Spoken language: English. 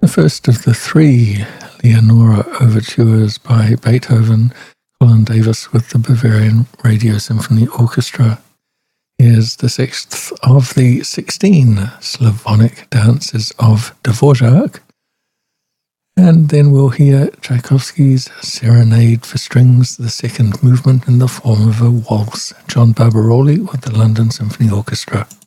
first of the three Leonora overtures by Beethoven, Colin Davis with the Bavarian Radio Symphony Orchestra. Here's the sixth of the 16 Slavonic dances of Dvorak. And then we'll hear Tchaikovsky's Serenade for Strings, the second movement in the form of a waltz. John Barbaroli with the London Symphony Orchestra.